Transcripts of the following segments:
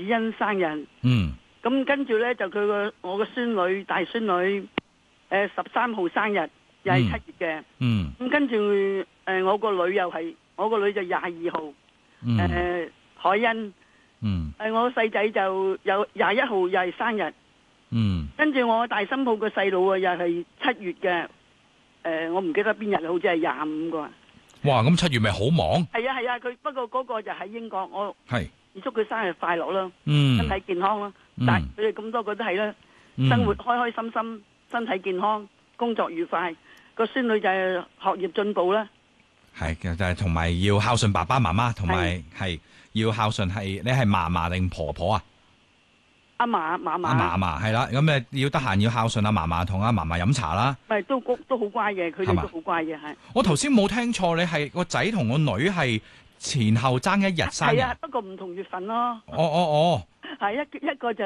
欣生日。咁跟住咧就我個孫女大孫女13號生日，又係7月嘅。咁跟住我個女又係，我個女就22號。海欣。我細仔就有21號又係生日。跟住我大新抱個細佬啊，又係7月嘅。我唔記得邊日，好似係25個。 哇！咁7月咪好忙？ 係啊，佢不過嗰個就喺英國，我係祝佢生日快樂啦，身體健康啦。但係佢哋咁多個都係啦，生活開開心心，身體健康，工作愉快。個孫女就係學業進步啦。 係嘅，就係同埋要孝順爸爸媽媽，同埋係要孝順係你係嫲嫲定婆婆啊？ 阿嫲係啦，咁要得閒要孝順阿嫲嫲同阿嫲嫲飲茶啦。 咪都好乖嘅，佢哋都好乖嘅，係。 我頭先冇聽錯，你係個仔同個女係前後爭一日生日。 係啊，不過唔同月份咯。係一個就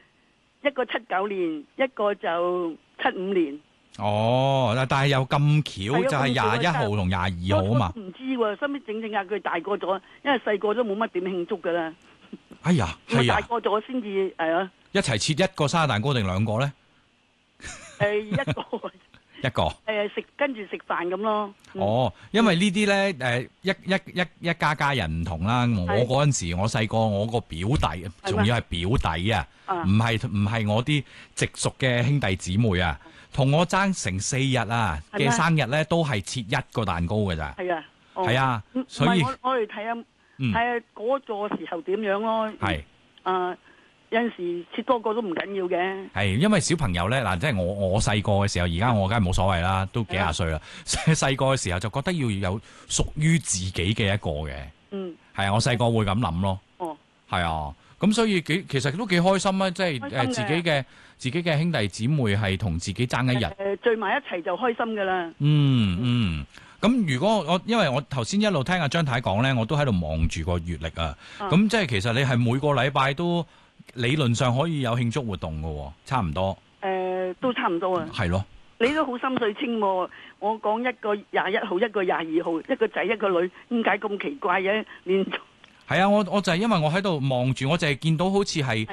79年，一個就75年。 但係又咁巧，就係21號同22號啊嘛。 唔知喎，收尾整下佢大個咗，因為細個都冇乜點慶祝噶啦。 哎呀，係啊！ 大個咗先至係啊！ 一齊切一個生日蛋糕定2個咧？ 一個。 一個。 跟住食飯咁咯。 因為呢啲咧一家人唔同啦。我嗰陣時我細個，我個表弟，仲要係表弟啊，唔係我啲直屬嘅兄弟姊妹啊，同我爭成4日啊嘅生日咧，都係切一個蛋糕㗎咋。係啊。係啊。所以我哋睇下嗰座時候點樣咯。係。有陣時切多個都唔緊要嘅。係， 因為小朋友咧，嗱，即係我細個嘅時候，而家我梗係冇所謂啦，都幾廿歲啦。細個嘅時候就覺得要有屬於自己嘅一個嘅。係啊，我細個會咁諗咯。係啊，咁所以其實都幾開心啊！即係自己嘅兄弟姊妹係同自己爭一日。 聚埋一齊就開心噶啦。 咁如果因為我頭先一路聽阿張太講咧，我都喺度望住個月曆啊。咁即係其實你係每個禮拜都理論上可以有慶祝活動㗎，差唔多。 都差唔多啊。係咯。你都好心水清喎。我講一個21號，一個22號，一個仔一個女，點解咁奇怪嘅？連續。係啊，我就係因為我喺度望住，我就係見到好似係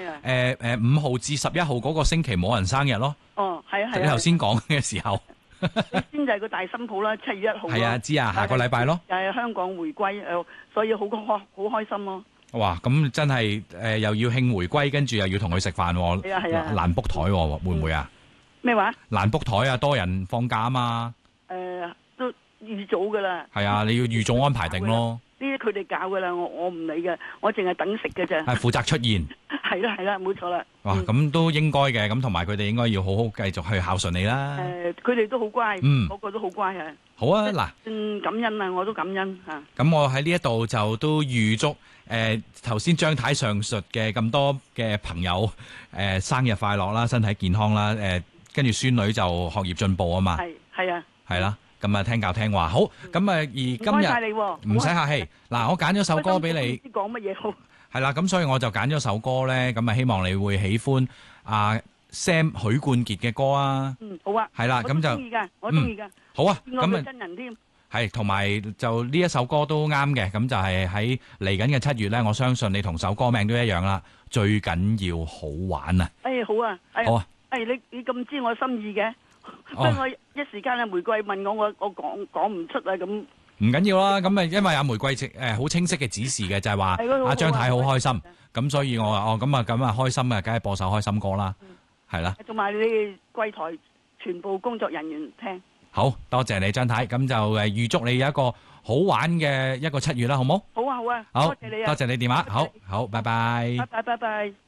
5號至11號嗰個星期冇人生日咯。 係啊。 你頭先講嘅時候。 你先就係個大新抱啦，7月1號。係啊，知啊，下個禮拜咯。 又係香港回歸，所以好開心咯。 哇，咁真係又要慶回歸，跟住又要同佢食飯。係啊。難 book 台會唔會啊？咩話？難 book 台啊，多人放假啊嘛。 都預早噶啦。係啊，你要預早安排定咯。 呢啲佢哋搞噶啦，我唔理嘅，我淨係等食嘅啫。係負責出現。係啦，冇錯啦。 哇，咁都應該嘅，咁同埋佢哋應該要好好繼續去孝順你啦。 佢哋都好乖，個個都好乖啊。好啊，嗱，感恩啊，我都感恩吓。咁我喺呢一度就都預祝頭先張太上述嘅咁多嘅朋友生日快樂啦，身體健康啦，跟住孫女就學業進步啊嘛。係啊。係啦。咁啊，聽教聽話，好咁啊。而今日唔該晒你，唔使客氣。嗱，我揀咗首歌俾你。唔知講乜嘢好。係啦，咁所以我就揀咗首歌咧，咁啊，希望你會喜歡阿 Sam 許冠傑嘅歌啊。好啊。係啦，咁就我中意噶。好啊。咁啊，真人添。係，同埋就呢一首歌都啱嘅，咁就係喺嚟緊嘅7月咧，我相信你同首歌名都一樣啦。最緊要好玩啊！好啊。好啊。你咁知我心意嘅。所以我一時間玫瑰問我講唔出啊，咁唔緊要啦。咁因為阿玫瑰好清晰嘅指示嘅，就係話阿張太好開心，咁所以我話咁啊開心啊，梗係播首開心歌啦，係啦。同埋你哋櫃台全部工作人員聽，好多謝你張太，咁就預祝你有一個好玩嘅一個7月啦，好冇？好啊，好啊，好，多謝你啊，多謝你電話，好，拜拜，拜拜。